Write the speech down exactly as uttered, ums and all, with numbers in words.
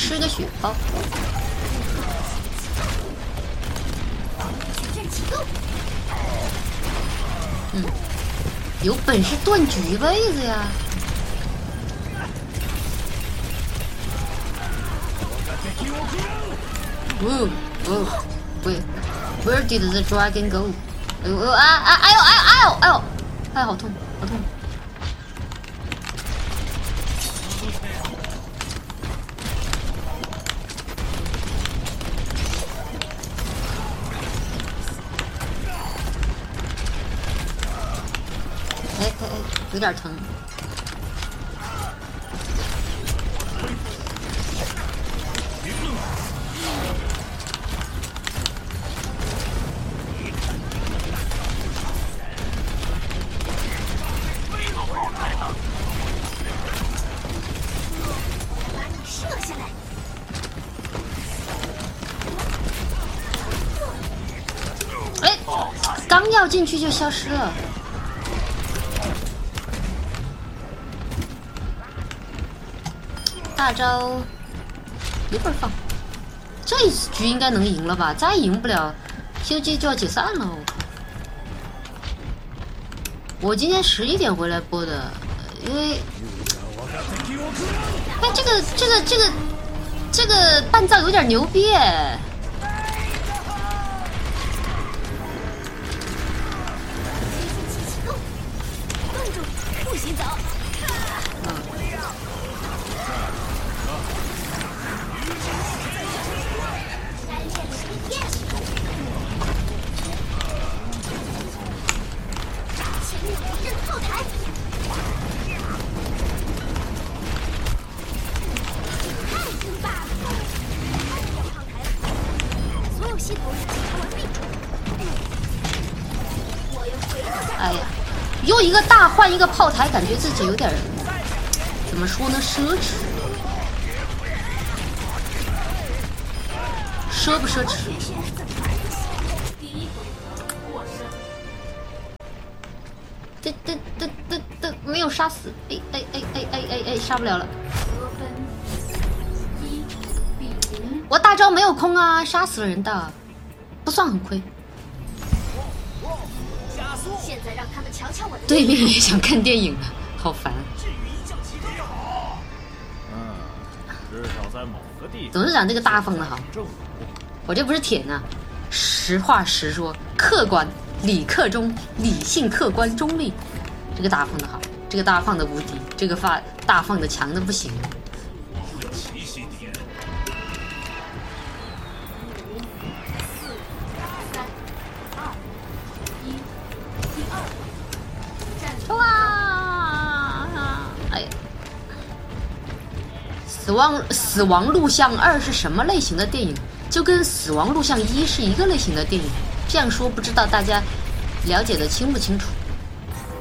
吃个血包。嗯，有本事断举一辈子呀！哦哦，喂 ，Where did the dragon go？ 哎呦啊啊！哎呦哎呦哎呦哎呦！哎，好痛，好痛！哎哎哎，有点疼。哎，刚要进去就消失了。大招一会儿放，这一局应该能赢了吧？再赢不了 ，P O G 就要解散了。我今天十一点回来播的，因为，哎，这个这个这个这个伴奏有点牛逼哎。不许走。哎呀，又一个大换一个炮台，感觉自己有点怎么说呢，奢侈，奢不奢侈？这这这这这没有杀死，哎哎哎哎哎哎哎，杀不了了。我大招没有空啊，杀死了人的，不算很亏。现在让他们瞧瞧我的。对面也想看电影了，好烦。 嗯，至少在某个地方。 董事长这个大方的好，我这不是舔啊，实话实说，客观、理客中、理性、客观、中立，这个大放的好，这个大放的无敌，这个发大放的强的不行。哇！哎呀，死亡死亡录像二是什么类型的电影？就跟死亡录像一是一个类型的电影。这样说不知道大家了解的清不清楚？